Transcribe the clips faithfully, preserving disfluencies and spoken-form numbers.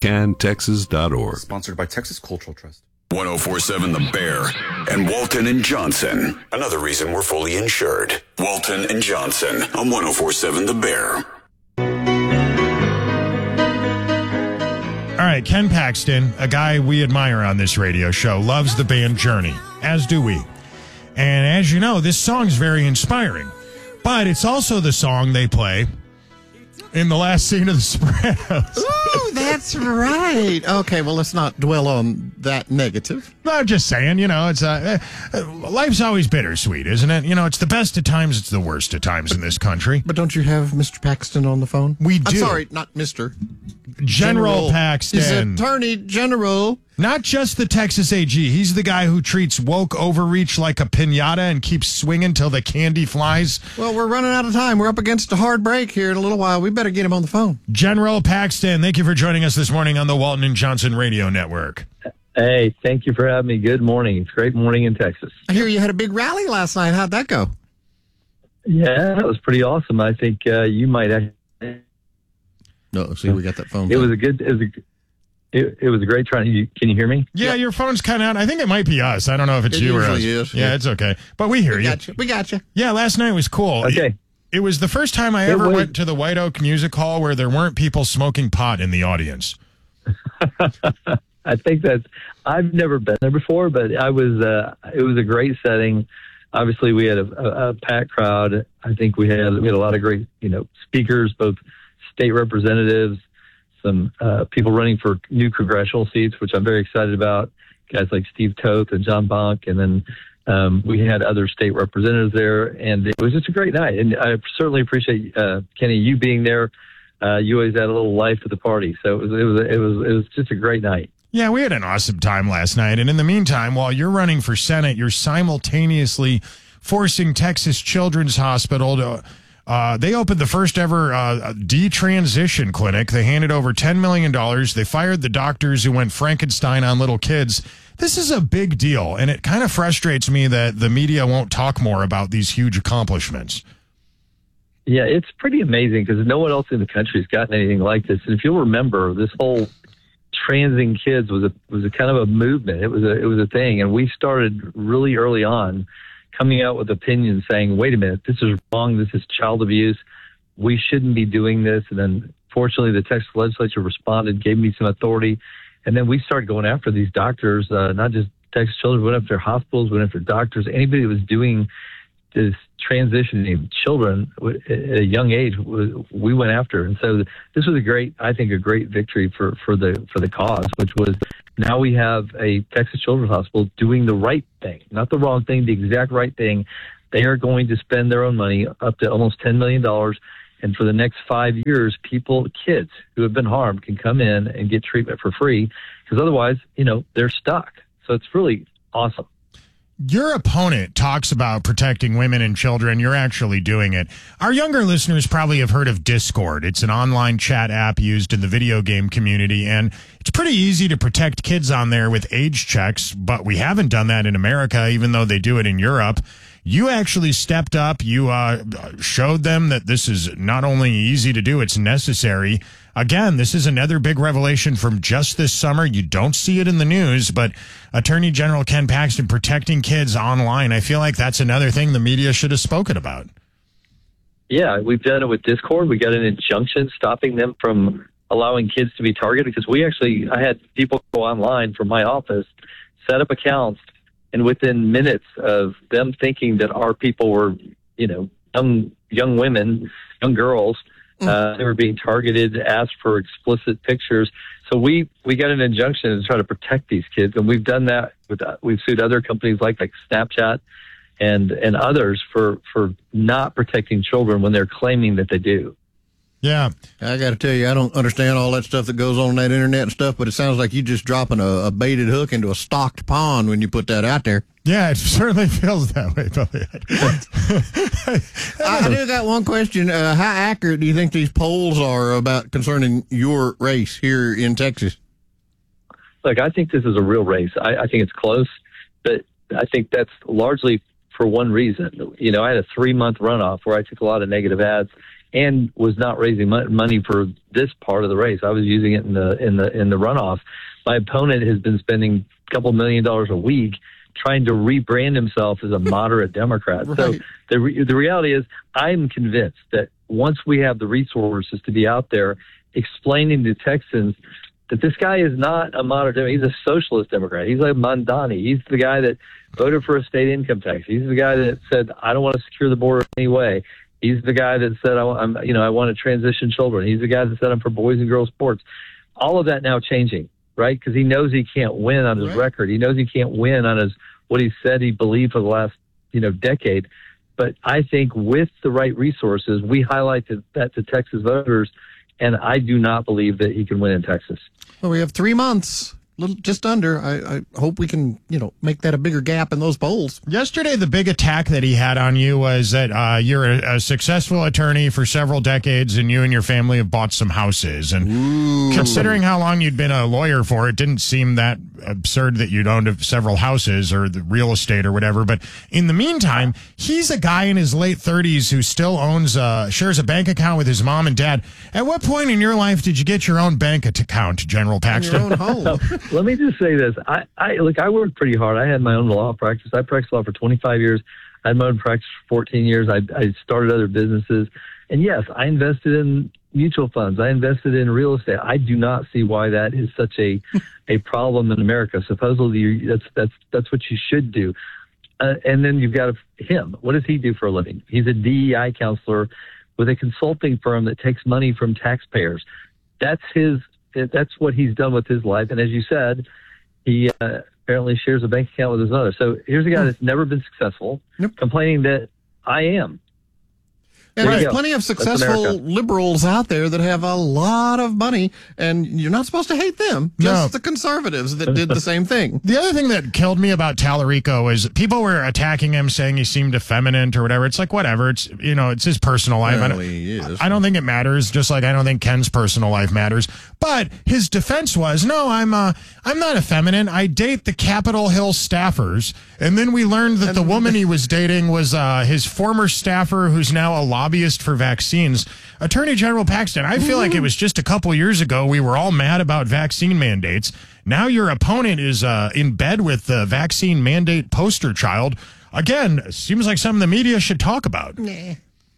can texas dot org. Sponsored by Texas Cultural Trust. one oh four point seven The Bear and Walton and Johnson. Another reason we're fully insured. Walton and Johnson on one oh four point seven The Bear. All right, Ken Paxton, a guy we admire on this radio show, loves the band Journey, as do we. And as you know, this song's very inspiring. But it's also the song they play in the last scene of The Sopranos. Ooh, that's right. Okay, well, let's not dwell on that negative. No, I'm just saying, you know, it's uh, uh, life's always bittersweet, isn't it? You know, it's the best at times, it's the worst at times in this country. But don't you have Mister Paxton on the phone? We do. I'm sorry, not Mister General, General Paxton. He's Attorney General. Not just the Texas A G. He's the guy who treats woke overreach like a piñata and keeps swinging till the candy flies. Well, we're running out of time. We're up against a hard break here in a little while. We better get him on the phone. General Paxton, thank you for joining us this morning on the Walton and Johnson Radio Network. Hey, thank you for having me. Good morning. It's a great morning in Texas. I hear you had a big rally last night. How'd that go? Yeah, that was pretty awesome. I think uh, you might actually... No, see, we got that phone. It was a good... It was a, it, it was a great try. You, can you hear me? Yeah, yeah, your phone's kind of out. I think it might be us. I don't know if it's it you or us. Is, yeah, yeah, it's okay. But we hear we you. Got you. We got you. Yeah, last night was cool. Okay. It, it was the first time I ever went to the White Oak Music Hall where there weren't people smoking pot in the audience. I think that's... I've never been there before, but I was. Uh, it was a great setting. Obviously, we had a, a, a packed crowd. I think we had we had a lot of great, you know, speakers, both state representatives, some uh, people running for new congressional seats, which I'm very excited about. Guys like Steve Toth and John Bonk, and then um, we had other state representatives there, and it was just a great night. And I certainly appreciate uh, Kenny, you being there. Uh, you always add a little life to the party, so it was it was it was it was just a great night. Yeah, we had an awesome time last night. And in the meantime, while you're running for Senate, you're simultaneously forcing Texas Children's Hospital to, uh, they opened the first ever uh, detransition clinic. They handed over ten million dollars. They fired the doctors who went Frankenstein on little kids. This is a big deal. And it kind of frustrates me that the media won't talk more about these huge accomplishments. Yeah, it's pretty amazing because no one else in the country has gotten anything like this. And if you'll remember, this whole transing kids was a was a kind of a movement. It was a it was a thing, and we started really early on, coming out with opinions saying, "Wait a minute, this is wrong. This is child abuse. We shouldn't be doing this." And then, fortunately, the Texas legislature responded, gave me some authority, and then we started going after these doctors. Uh, not just Texas Children, went after hospitals, went after doctors, anybody that was doing this transitioning children at a young age, we went after. And so this was a great, I think, a great victory for, for the for the cause, which was now we have a Texas Children's Hospital doing the right thing, not the wrong thing, the exact right thing. They are going to spend their own money up to almost ten million dollars. And for the next five years, people, kids who have been harmed can come in and get treatment for free because otherwise, you know, they're stuck. So it's really awesome. Your opponent talks about protecting women and children. You're actually doing it. Our younger listeners probably have heard of Discord. It's an online chat app used in the video game community, and it's pretty easy to protect kids on there with age checks, but we haven't done that in America, even though they do it in Europe. You actually stepped up. You uh, showed them that this is not only easy to do, it's necessary. Again, this is another big revelation from just this summer. You don't see it in the news, but Attorney General Ken Paxton protecting kids online, I feel like that's another thing the media should have spoken about. Yeah, we've done it with Discord. We got an injunction stopping them from allowing kids to be targeted because we actually, I had people go online from my office, set up accounts, and within minutes of them thinking that our people were, you know, young young women, young girls, uh, they were being targeted, asked for explicit pictures. So we, we got an injunction to try to protect these kids, and we've done that. With uh, we've sued other companies like like Snapchat and and others for for not protecting children when they're claiming that they do. Yeah. I got to tell you, I don't understand all that stuff that goes on that internet and stuff, but it sounds like you just dropping a, a baited hook into a stocked pond when you put that out there. Yeah, it certainly feels that way, Billy. I do got one question. Uh, how accurate do you think these polls are about concerning your race here in Texas? Look, I think this is a real race. I, I think it's close, but I think that's largely for one reason. You know, I had a three-month runoff where I took a lot of negative ads, and was not raising money for this part of the race. I was using it in the in the in the runoff. My opponent has been spending a couple million dollars a week trying to rebrand himself as a moderate Democrat. Right. So the re- the reality is, I'm convinced that once we have the resources to be out there explaining to Texans that this guy is not a moderate Democrat, he's a socialist Democrat. He's like Mondani. He's the guy that voted for a state income tax. He's the guy that said, I don't want to secure the border in any way. He's the guy that said, I, I'm, you know, I want to transition children. He's the guy that said, I'm for boys and girls sports. All of that now changing, right? Because he knows he can't win on his right. record. He knows he can't win on his what he said he believed for the last, you know, decade. But I think with the right resources, we highlight that to Texas voters, and I do not believe that he can win in Texas. Well, we have three months. Little, just under. I, I hope we can, you know, make that a bigger gap in those polls. Yesterday, the big attack that he had on you was that uh, you're a, a successful attorney for several decades, and you and your family have bought some houses. And Ooh. Considering how long you'd been a lawyer for, it didn't seem that absurd that you'd owned several houses or the real estate or whatever. But in the meantime, he's a guy in his late thirties who still owns, uh, shares a bank account with his mom and dad. At what point in your life did you get your own bank account, General Paxton? Your own home. Let me just say this. I, I look, I worked pretty hard. I had my own law practice. I practiced law for twenty-five years. I had my own practice for fourteen years. I, I started other businesses. And yes, I invested in mutual funds. I invested in real estate. I do not see why that is such a, a problem in America. Supposedly that's, that's, that's what you should do. Uh, and then you've got him. What does he do for a living? He's a D E I counselor with a consulting firm that takes money from taxpayers. That's his, that's what he's done with his life. And as you said, he uh, apparently shares a bank account with his mother. So here's a guy that's never been successful, nope. complaining that I am. And there's plenty of successful liberals out there that have a lot of money, and you're not supposed to hate them. Just no. the conservatives that did the same thing. The other thing that killed me about Tallarico is people were attacking him, saying he seemed effeminate or whatever. It's like, whatever. It's, you know, it's his personal life. Well, I, don't, he is. I don't think it matters, just like I don't think Ken's personal life matters. But his defense was, no, I'm uh, I'm not effeminate. I date the Capitol Hill staffers. And then we learned that the woman he was dating was uh, his former staffer who's now a lobbyist for vaccines. Attorney General Paxton, I feel like it was just a couple years ago we were all mad about vaccine mandates. Now your opponent is uh, in bed with the vaccine mandate poster child. Again, seems like something the media should talk about. Nah. It,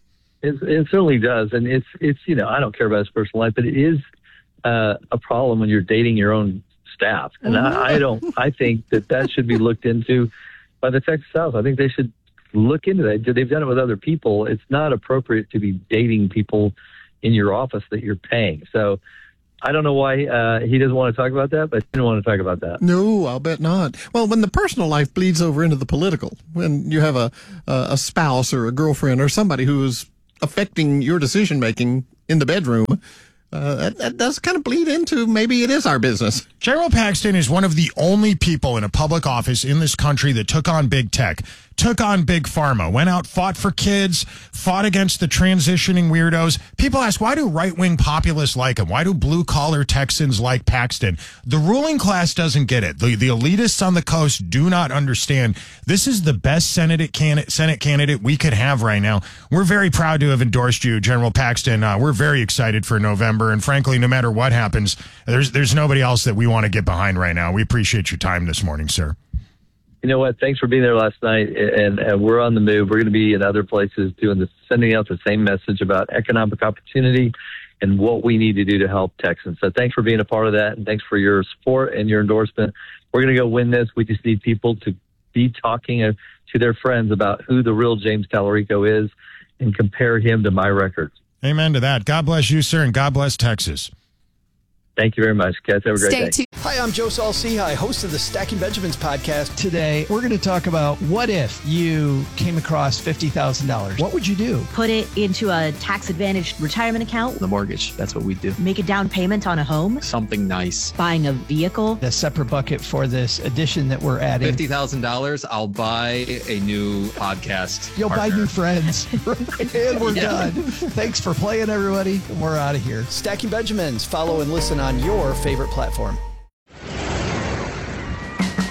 it certainly does. And it's, it's you know, I don't care about his personal life, but it is uh, a problem when you're dating your own staff. And mm-hmm. I, I don't, I think that that should be looked into by the Texas House. I think they should look into that. They've done it with other people. It's not appropriate to be dating people in your office that you're paying. So I don't know why uh, he doesn't want to talk about that, but he didn't want to talk about that. No, I'll bet not. Well, when the personal life bleeds over into the political, when you have a uh, a spouse or a girlfriend or somebody who is affecting your decision making in the bedroom, Uh, that, that does kind of bleed into maybe it is our business. General Paxton is one of the only people in a public office in this country that took on big tech, took on big pharma, went out, fought for kids, fought against the transitioning weirdos. People ask, why do right-wing populists like him? Why do blue-collar Texans like Paxton? The ruling class doesn't get it. The, the elitists on the coast do not understand. This is the best Senate candidate, Senate candidate we could have right now. We're very proud to have endorsed you, General Paxton. Uh, we're very excited for November. And frankly, no matter what happens, there's there's nobody else that we want to get behind right now. We appreciate your time this morning, sir. You know what? Thanks for being there last night. And, and we're on the move. We're going to be in other places doing this, sending out the same message about economic opportunity and what we need to do to help Texans. So thanks for being a part of that. And thanks for your support and your endorsement. We're going to go win this. We just need people to be talking to their friends about who the real James Tallarico is and compare him to my records. Amen to that. God bless you, sir, and God bless Texas. Thank you very much, guys. Have a great Stay day. Tuned. Hi, I'm Joe Saul-Sehy, host of the Stacking Benjamins podcast. Today, we're going to talk about what if you came across fifty thousand dollars. What would you do? Put it into a tax-advantaged retirement account. The mortgage. That's what we do. Make a down payment on a home. Something nice. Buying a vehicle. The separate bucket for this edition that we're adding. fifty thousand dollars, I'll buy a new podcast. You'll partner. buy new friends. And we're yeah. done. Thanks for playing, everybody. And we're out of here. Stacking Benjamins. Follow and listen on your favorite platform.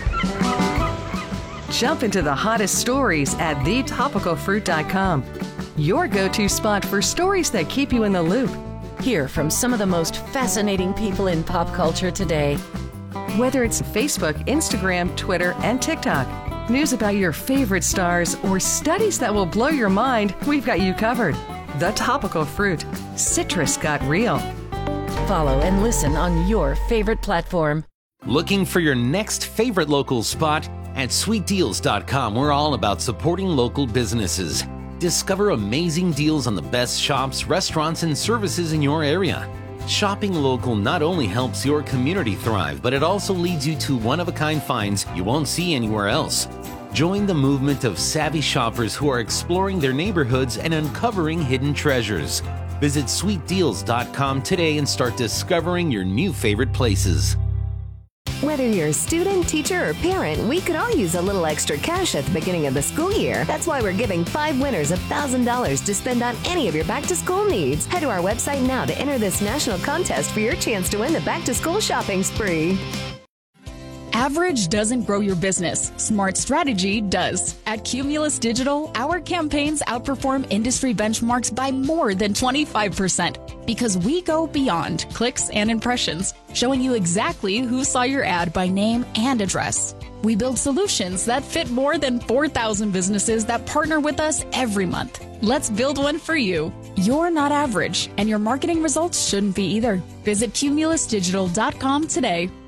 Jump into the hottest stories at the topical fruit dot com. your go-to spot for stories that keep you in the loop. Hear from some of the most fascinating people in pop culture today. Whether it's Facebook, Instagram, Twitter, and TikTok, news about your favorite stars, or studies that will blow your mind, we've got you covered. The Topical Fruit. Citrus got real. Follow and listen on your favorite platform. Looking for your next favorite local spot? At sweet deals dot com, we're all about supporting local businesses. Discover amazing deals on the best shops, restaurants, and services in your area. Shopping local not only helps your community thrive, but it also leads you to one-of-a-kind finds you won't see anywhere else. Join the movement of savvy shoppers who are exploring their neighborhoods and uncovering hidden treasures. Visit sweet deals dot com today and start discovering your new favorite places. Whether you're a student, teacher, or parent, we could all use a little extra cash at the beginning of the school year. That's why we're giving five winners one thousand dollars to spend on any of your back-to-school needs. Head to our website now to enter this national contest for your chance to win the back-to-school shopping spree. Average doesn't grow your business. Smart strategy does. At Cumulus Digital, our campaigns outperform industry benchmarks by more than twenty-five percent because we go beyond clicks and impressions, showing you exactly who saw your ad by name and address. We build solutions that fit more than four thousand businesses that partner with us every month. Let's build one for you. You're not average, and your marketing results shouldn't be either. Visit cumulus digital dot com today.